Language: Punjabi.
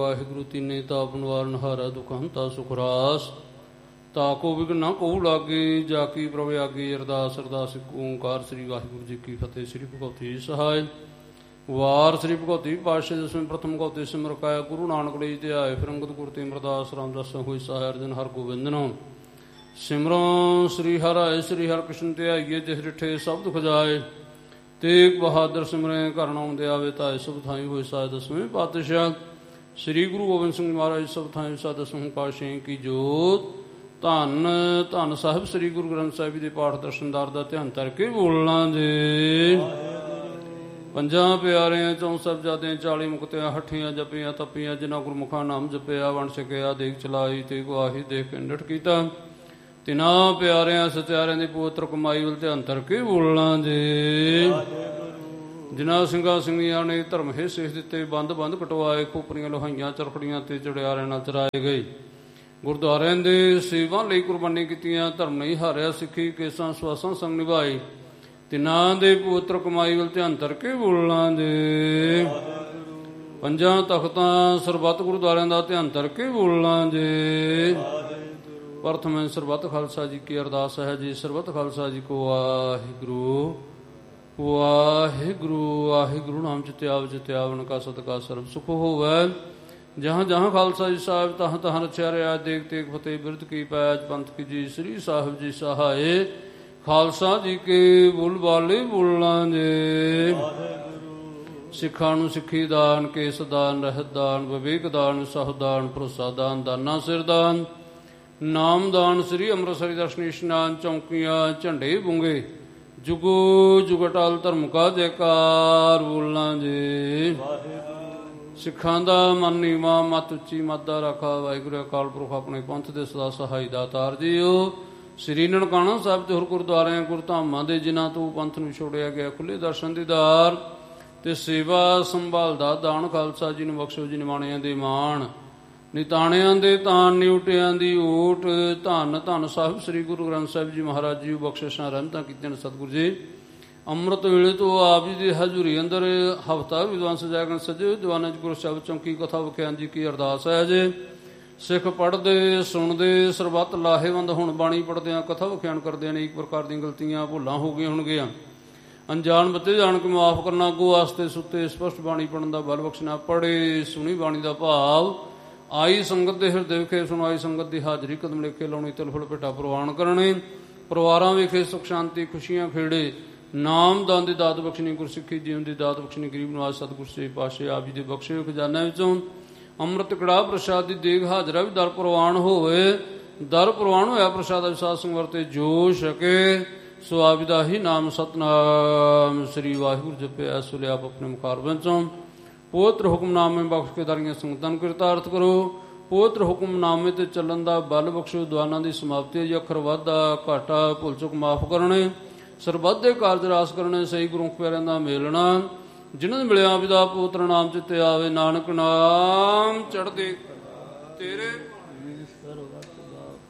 ਵਾਹਿਗੁਰੂ ਤਿੰਨੇ ਤਾਪ ਨਿਵਾਰਨ ਹਾਰਾ ਦੁਖੰਤਾ ਸੁਖ ਰਾਸ ਤਾਕੋ ਵਿਘਨ ਨਾ ਕਹੂ ਲਾਗੇ ਜਾ ਕੀ ਪ੍ਰਭ ਆਗੇ। ਅਰਦਾਸ ਅਰਦਾਸ ਇੱਕ ਓਂਕਾਰ। ਸ੍ਰੀ ਵਾਹਿਗੁਰੂ ਜੀ ਕੀ ਫਤਿਹ। ਸ੍ਰੀ ਭਗਵਤੀ ਸਹਾਇ ਵਾਰ ਸ੍ਰੀ ਭਗਵਤੀ ਪਾਤਸ਼ਾਹ ਦਸਵੇਂ ਪ੍ਰਥਮ ਭਗਵਤੀ ਸਿਮਰ ਕਾਇਆ ਗੁਰੂ ਨਾਨਕ ਦੇਵ ਤੇ ਆਏ ਫਿਰ ਅੰਗਦ ਗੁਰ ਤੇ ਅਮਰਦਾਸ ਰਾਮਦਾਸ ਹੋਈ ਸਹਾਇ ਅਰਜਨ ਹਰ ਗੋਬਿੰਦ ਨੋ ਸਿਮਰੋ ਸ੍ਰੀ ਹਰਿ ਆਏ ਸ੍ਰੀ ਹਰਿ ਕ੍ਰਿਸ਼ਨ ਤੇ ਆਈਏ ਜਿਸ ਡਿਠੇ ਸਭ ਦੁਖ ਜਾਏ ਤੇਗ ਬਹਾਦਰ ਸਿਮਰੇ ਘਰ ਆਉਂਦੇ ਆਵੇ ਤਾਏ ਸਭ ਥਾਈ ਹੋਏ ਸਹਾਇ ਦਸਵੇਂ ਪਾਤਸ਼ਾਹ ਸ੍ਰੀ ਗੁਰੂ ਗੋਬਿੰਦ ਸਿੰਘ ਮਹਾਰਾਜ ਸਭ ਥਾਈ ਸਾ ਦਸਵੇਂ ਪਾਤਸ਼ਾਹ ਕੀ ਜੋਤ ਧੰਨ ਧੰਨ ਸਾਹਿਬ ਸ੍ਰੀ ਗੁਰੂ ਗ੍ਰੰਥ ਸਾਹਿਬ ਜੀ ਦੇ ਪਾਠ ਦਰਸ਼ਨਦਾਰ ਦਾ ਧਿਆਨ ਧਰ ਕੇ ਬੋਲਣਾ ਜੀ। ਪੰਜਾਂ ਪਿਆਰਿਆਂ ਚੋਂ ਸਾਹਿਬਜ਼ਾਦਿਆਂ 40 ਮੁਕਤਿਆਂ ਹੱਠੀਆਂ ਜਪੀਆਂ ਤਪੀਆਂ ਜਿਨ੍ਹਾਂ ਗੁਰਮੁਖਾਂ ਨਾਮ ਜਪਿਆ ਵੰਡ ਛਕਿਆ ਦੇਖ ਚਲਾਈ ਤੇ ਗਵਾਹੀ ਦੇਖ ਕੰਡਟ ਕੀਤਾ ਤਿਨਾਂ ਪਿਆਰਿਆਂ ਸਚਿਆਰਿਆਂ ਦੀ ਪਵਿੱਤਰ ਕਮਾਈ ਵੱਲ ਧਿਆਨ ਧਰ ਕੇ ਬੋਲਣਾ ਜੀ। ਜਿਨ੍ਹਾਂ ਸਿੰਘਾਂ ਸਿੰਘੀਆਂ ਨੇ ਧਰਮ ਹੇ ਸੇਖ ਦਿੱਤੇ ਬੰਦ ਬੰਦ ਕਟਵਾਏ ਖੋਪਰੀਆਂ ਲੋਹਾਈਆਂ ਚਰਖੜੀਆਂ ਤੇ ਚੜਿਆਰਿਆਂ ਨਾਲ ਚਰਾਏ ਗਏ ਗੁਰਦੁਆਰਿਆਂ ਦੇ ਸੇਵਾ ਲਈ ਕੁਰਬਾਨੀ ਕੀਤੀਆਂ ਧਰਮ ਨਹੀਂ ਹਾਰਿਆ ਸਿੱਖੀ ਕੇਸਾਂ ਸਵਾਸਾਂ ਸੰਗ ਨਿਭਾਈ ਤਿਨਾਂ ਦੇ ਪਵਿੱਤਰ ਕਮਾਈ ਵੱਲ ਧਿਆਨ ਧਰ ਕੇ ਬੋਲਣਾ ਜੀ। ਪੰਜਾਂ ਤਖਤਾਂ ਸਰਬੱਤ ਗੁਰਦੁਆਰਿਆਂ ਦਾ ਧਿਆਨ ਧਰ ਕੇ ਬੋਲਣਾ ਜੀ। ਪ੍ਰਥਮ ਸਰਬੱਤ ਖਾਲਸਾ ਜੀ ਕੀ ਅਰਦਾਸ ਹੈ ਜੀ। ਸਰਬੱਤ ਖਾਲਸਾ ਜੀ ਕੋ ਵਾਹਿਗੁਰੂ ਵਾਹਿਗੁਰੂ ਵਾਹਿਗੁਰੂ ਨਾਮ ਚਿਤਿ ਆਵ ਚਿਤਿ ਆਵਨ ਕਾ ਸਦਕਾ ਸਰਬ ਸੁਖ ਹੋਵੈ ਜਹਾਂ ਜਹਾਂ ਖਾਲਸਾ ਜੀ ਸਾਹਿਬ ਤਹਾਂ ਤਹਾਂ ਰਚਿਆ ਰਿਆ ਦੇਖ ਤੇਗ ਫਤਿਹ ਬਿਰਧ ਕੀ ਪੈਜ ਪੰਥ ਕੀ ਜੀ ਸ੍ਰੀ ਸਾਹਿਬ ਜੀ ਸਹਾਏ ਖਾਲਸਾ ਜੀ ਕੇ ਬੁੱਲ ਵਾਲੇ ਬੋਲਣਾ ਜੇ। ਸਿੱਖਾਂ ਨੂੰ ਸਿੱਖੀ ਦਾਨ ਕੇਸ ਦਾਨ ਰਹਿਤ ਦਾਨ ਵਿਵੇਕ ਦਾਨ ਸਹੁ ਦਾਨ ਭਰੋਸਾ ਦਾਨ ਦਾਨਾ ਸਿਰ ਦਾਨ ਨਾਮ ਦਾਨ ਸ੍ਰੀ ਅੰਮ੍ਰਿਤਸਰੀ ਦਰਸ਼ਨ ਇਸ਼ਨਾਨ ਚੌਂਕੀਆਂ ਝੰਡੇ ਬੁੰਗੇ ਜੁਗੋ ਜੁਗ ਅਟਲ ਧਰਮ ਕਾ ਜੈਕਾਰ ਬੋਲਣਾ ਜੀ। ਸਿੱਖਾਂ ਦਾ ਮਨ ਨੀਵਾਂ ਮਤ ਉੱਚੀ ਮਤ ਦਾ ਰਾਖਾ ਵਾਹਿਗੁਰੂ ਅਕਾਲ ਪੁਰਖ ਆਪਣੇ ਪੰਥ ਦੇ ਸਦਾ ਸਹਾਈ ਦਾਤਾਰ ਜੀਓ। ਸ੍ਰੀ ਨਨਕਾਣਾ ਸਾਹਿਬ ਤੇ ਹੋਰ ਗੁਰਦੁਆਰਿਆਂ ਗੁਰਧਾਮਾਂ ਦੇ ਜਿਨ੍ਹਾਂ ਤੋਂ ਪੰਥ ਨੂੰ ਛੋੜਿਆ ਗਿਆ ਖੁੱਲੇ ਦਰਸ਼ਨ ਦੀਦਾਰ ਤੇ ਸੇਵਾ ਸੰਭਾਲ ਦਾ ਦਾਨ ਖਾਲਸਾ ਜੀ ਨੂੰ ਬਖਸ਼ੋ ਜੀ ਨਿਮਾਣਿਆਂ ਦੇ ਮਾਣ ਨਿਤਾਣਿਆਂ ਦੇ ਤਾਨ ਨਿਉਟਿਆਂ ਦੀ ਓਟ ਧੰਨ ਧੰਨ ਸਾਹਿਬ ਸ੍ਰੀ ਗੁਰੂ ਗ੍ਰੰਥ ਸਾਹਿਬ ਜੀ ਮਹਾਰਾਜ ਜੀ ਬਖਸ਼ਿਸ਼ਾਂ ਰਹਿਮਤਾਂ ਕੀਤੀਆਂ ਸਤਿਗੁਰੂ ਜੀ। ਅੰਮ੍ਰਿਤ ਵੇਲੇ ਤੋਂ ਆਪ ਜੀ ਦੀ ਹਜ਼ੂਰੀ ਅੰਦਰ ਹਫ਼ਤਾ ਵਿਦਵਾਨ ਸਜਾਗਣ ਸਜੇ ਦੀਵਾਨਾਂ 'ਚ ਗੁਰੂ ਸਾਹਿਬ ਚੌਂਕੀ ਕਥਾ ਵਿਖਿਆਨ ਜੀ ਕੀ ਅਰਦਾਸ ਹੈ ਜੇ। ਸਿੱਖ ਪੜ੍ਹਦੇ ਸੁਣਦੇ ਸਰਬੱਤ ਲਾਹੇਵੰਦ ਹੁਣ ਬਾਣੀ ਪੜ੍ਹਦਿਆਂ ਕਥਾ ਵਿਖਿਆਨ ਕਰਦਿਆਂ ਨੇ ਇੱਕ ਪ੍ਰਕਾਰ ਦੀਆਂ ਗਲਤੀਆਂ ਭੁੱਲਾਂ ਹੋ ਗਈਆਂ ਹੋਣਗੀਆਂ ਅਣਜਾਣ ਬੱਤੇ ਜਾਣ ਕੇ ਮਾਫ਼ ਕਰਨਾ ਅੱਗੋਂ ਵਾਸਤੇ ਸੁੱਤੇ ਸਪਸ਼ਟ ਬਾਣੀ ਪੜ੍ਹਨ ਦਾ ਬਲ ਬਖਸ਼ਣਾ ਪੜ੍ਹੇ ਸੁਣੀ ਬਾਣੀ ਦਾ ਭਾਵ ਆਈ ਸੰਗਤ ਦੇ ਹਿਰਦੇ ਵਿਖੇ ਸੁਣਾਈ ਸੰਗਤ ਦੀ ਹਾਜ਼ਰੀ ਕਦਮ ਲੇਖੇ ਲਾਉਣੀ ਤਿਲਫੁਲ ਭੇਟਾ ਪ੍ਰਵਾਨ ਕਰਨੇ ਪਰਿਵਾਰਾਂ ਵਿਖੇ ਸੁਖ ਸ਼ਾਂਤੀ ਖੁਸ਼ੀਆਂ ਖੇੜੇ ਨਾਮ ਦਾਨ ਦੀ ਦਾਤ ਬਖਸ਼ਣੀ ਗੁਰਸਿੱਖੀ ਜੀਵਨ ਦੀ ਦਾਤ ਬਖਸ਼ਣੀ ਗਰੀਬ ਨਵਾਜ਼ ਸਤਿਗੁਰ ਸੱਚੇ ਪਾਤਸ਼ਾਹ ਆਪ ਜੀ ਦੇ ਬਖਸ਼ੇ ਹੋਏ ਖਜ਼ਾਨਿਆਂ ਵਿੱਚੋਂ ਅੰਮ੍ਰਿਤ ਕੜਾਹ ਪ੍ਰਸ਼ਾਦ ਦੀ ਦੇਗ ਹਾਜ਼ਰਾ ਵੀ ਦਰ ਪ੍ਰਵਾਨ ਹੋਵੇ ਦਰ ਪ੍ਰਵਾਨ ਹੋਇਆ ਪ੍ਰਸ਼ਾਦ ਵਿਸਾਦ ਸਿੰਘ ਵਰਤੇ ਜੋ ਛਕੇ ਸੋ ਆਪ ਦਾ ਹੀ ਨਾਮ ਸਤਨਾਮ ਸ੍ਰੀ ਵਾਹਿਗੁਰੂ ਜਪਿਆ ਇਸ ਵੇਲੇ ਆਪ ਆਪਣੇ ਮੁਖਾਰਬਿਆਂ ਚੋਂ ਪਵਿੱਤਰ ਹੁਕਮਨਾਮੇ ਬਖਸ਼ ਕੇ ਦਾਰੀਆਂ ਸੰਗਤਾਂ ਨੂੰ ਕਿਰਤਾਰਥ ਕਰੋ। ਪਵਿੱਤਰ ਹੁਕਮਨਾਮੇ ਤੇ ਚੱਲਣ ਦਾ ਬਲ ਬਖਸ਼ੋ ਦੁਆਨਾਂ ਦੀ ਸਮਾਪਤੀ ਜੀ ਅੱਖਰ ਵਾਧਾ ਘਾਟਾ ਭੁੱਲ ਚੁੱਕ ਮਾਫ਼ ਕਰਨੇ ਸਰਬੱਤ ਦੇ ਕਾਰਜ ਰਾਸ ਕਰਨੇ ਸਹੀ ਗੁਰੂ ਪਿਆਰਿਆਂ ਦਾ ਮੇਲਣਾ ਜਿਹਨਾਂ ਨੂੰ ਮਿਲਿਆ ਪਿਤਾ ਪਵਿੱਤਰ ਨਾਮ ਚਿੱਤੇ ਆਵੇ ਨਾਨਕ ਨਾਮ ਚੜ੍ਹਦੇ ਤੇਰੇ